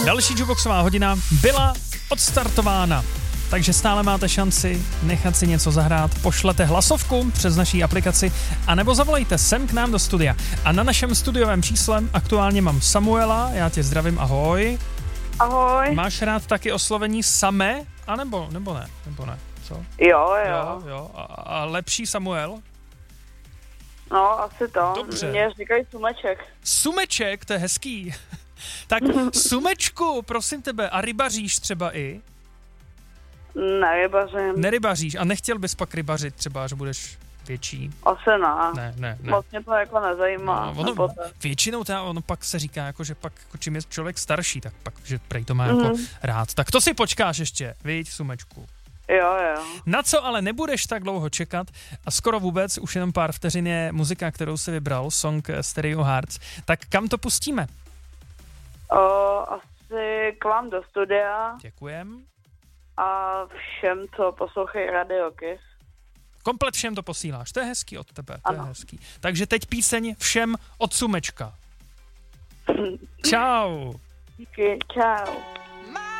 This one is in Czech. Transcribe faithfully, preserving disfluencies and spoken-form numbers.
Další jukeboxová hodina byla odstartována. Takže stále máte šanci nechat si něco zahrát. Pošlete hlasovku přes naší aplikaci anebo zavolejte sem k nám do studia. A na našem studiovém čísle aktuálně mám Samuela, já tě zdravím, ahoj. Ahoj. Máš rád taky oslovení samé, anebo nebo ne, nebo ne, co? Jo, jo. Jo, jo. A, a lepší Samuel? No, asi to. Dobře. Mě říkají Sumeček. Sumeček, to je hezký. Tak Sumečku, prosím tebe, a rybaříš třeba i? Nerybařím. Nerybaříš a nechtěl bys pak rybařit třeba, až budeš větší? Asi ne. Ne, ne, ne. Moc mě to jako nezajímá. No, ono, většinou teda, ono pak se říká, jako, že pak, jako, čím je člověk starší, tak pak, že prej to má mm. jako rád. Tak to si počkáš ještě, viď, Sumečku. Jo, jo. Na co ale nebudeš tak dlouho čekat a skoro vůbec, už jenom pár vteřin je muzika, kterou si vybral, song Stereo Hearts. Tak kam to pustíme? O, asi k vám do studia. Děkujem. A všem, co poslouchají Radio Kiss. Komplet všem to posíláš, to je hezký od tebe, to ano. je hezký. Takže teď píseň všem od Sumečka. Čau. Díky, čau.